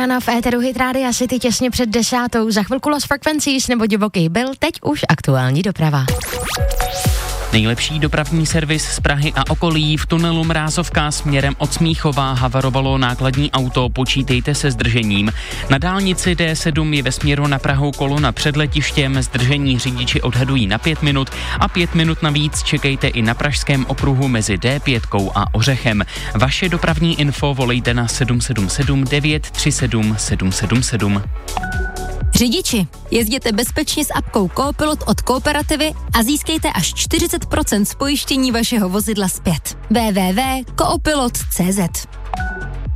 Diana v éteru Hit Rádia City těsně před 10. Za chvilku Lost Frequencies nebo Divoký byl, teď už aktuální doprava. Nejlepší dopravní servis z Prahy a okolí. V tunelu Mrázovka směrem od Smíchova havarovalo nákladní auto, počítejte se zdržením. Na dálnici D7 je ve směru na Prahu kolona před letištěm, zdržení řidiči odhadují na 5 minut a 5 minut navíc čekejte i na pražském okruhu mezi D5 a Ořechem. Vaše dopravní info volejte na 777 937 777. Řidiči, jezděte bezpečně s apkou Coopilot od Kooperativy a získejte až 40% z pojištění vašeho vozidla zpět. www.coopilot.cz